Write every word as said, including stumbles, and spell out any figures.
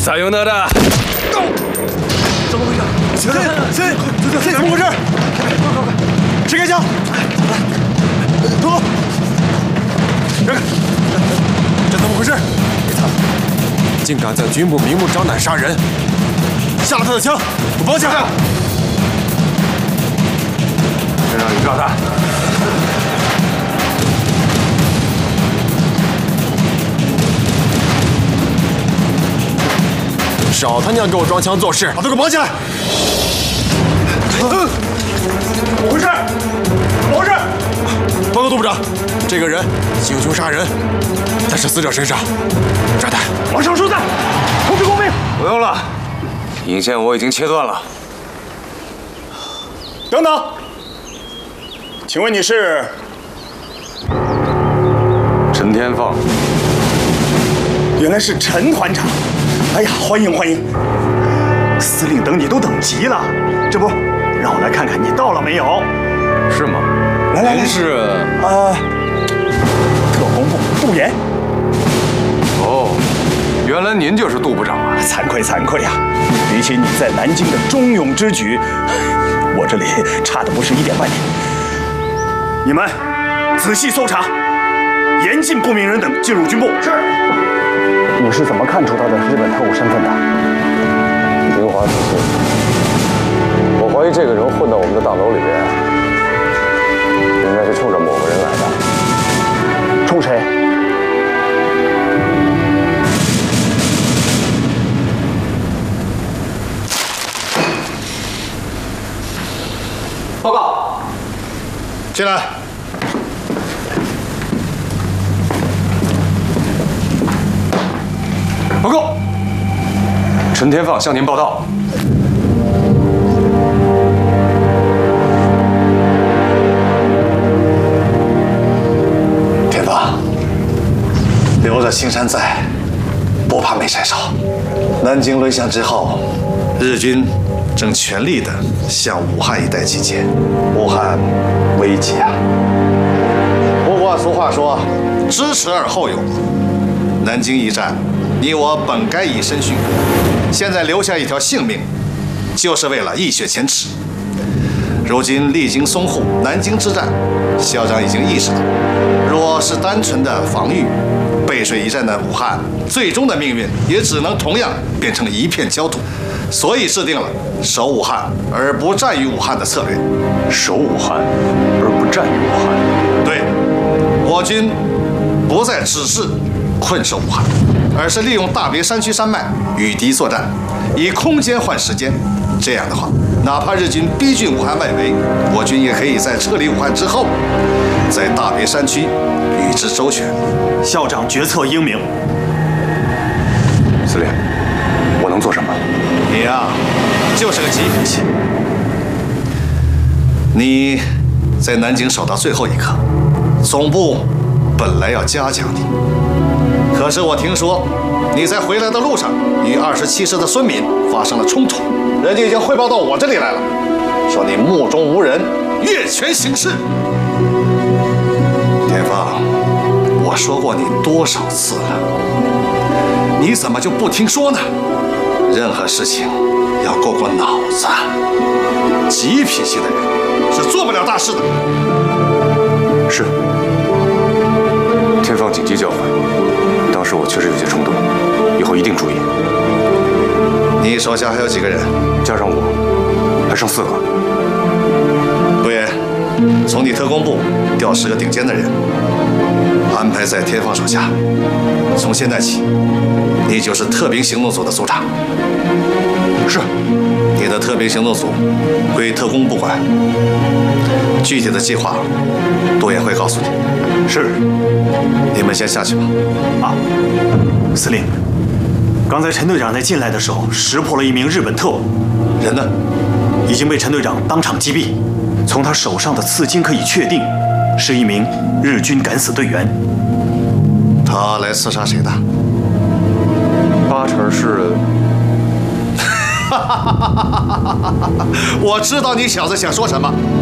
撒由那拉。 怎么回事？谁谁谁？怎么回事？快快快！谁开枪？走走！让开！这怎么回事？ 竟敢在军部明目张胆杀人！ 下了他的枪，绑起来！ 先让你抓他。 少他娘给我装腔作势！ 把他给我绑起来！嗯，怎么回事？怎么回事？ 报告督部长，这个人行凶杀人，但是死者身上炸弹。 马上收弹，通知工兵。 不用了，引线我已经切断了。 等等，请问你是？ 陈天放。 原来是陈团长。 哎呀，欢迎欢迎！司令等你都等急了，这不，让我来看看你到了没有？ 是吗？ 来来来， 您是呃，特工部杜岩。 哦，原来您就是杜部长啊！ 惭愧惭愧呀、啊！比起你在南京的忠勇之举，我这里差的不是一点半点。你们仔细搜查，严禁不明人等进入军部。是。 你是怎么看出他的日本特务身份的？ 明华自信，我怀疑这个人混到我们的大楼里边，应该是冲着某个人来的。 冲谁？ 报告， 进来。 报告，陈天放向您报道。 天放，留着青山在，不怕没柴烧。南京沦陷之后，日军正全力的向武汉一带集结，武汉危急啊！不过俗话说，知耻而后勇。南京一战。 你我本该以身殉国，现在留下一条性命，就是为了一雪前耻。如今历经淞沪、南京之战，校长已经意识到，若是单纯的防御，背水一战的武汉，最终的命运也只能同样变成一片焦土。所以制定了守武汉而不战于武汉的策略。 守武汉而不战于武汉。 对，我军不再只是困守武汉。 而是利用大别山区山脉与敌作战，以空间换时间。这样的话，哪怕日军逼近武汉外围，我军也可以在撤离武汉之后，在大别山区与之周旋。 校长决策英明。 司令，我能做什么？ 你呀、啊，就是个极品戏。你在南京守到最后一刻，总部本来要嘉奖你。 可是我听说，你在回来的路上与二十七师的孙敏发生了冲突，人家已经汇报到我这里来了，说你目中无人，越权行事。天放，我说过你多少次了，你怎么就不听说呢？任何事情要过过脑子，急脾气的人是做不了大事的。 是，天放谨记教诲。 当时我确实有些冲动，以后一定注意。 你手下还有几个人？ 加上我，还剩四个。 杜岩，从你特工部调十个顶尖的人，安排在天放手下。从现在起，你就是特兵行动组的组长。 是， 你的特兵行动组归特工部管。具体的计划，杜岩会告诉你。 是， 你们先下去吧。 啊，司令，刚才陈队长在进来的时候识破了一名日本特务， 人呢？ 已经被陈队长当场击毙。从他手上的刺青可以确定，是一名日军敢死队员。 他来刺杀谁的？ 八成是。 我知道你小子想说什么。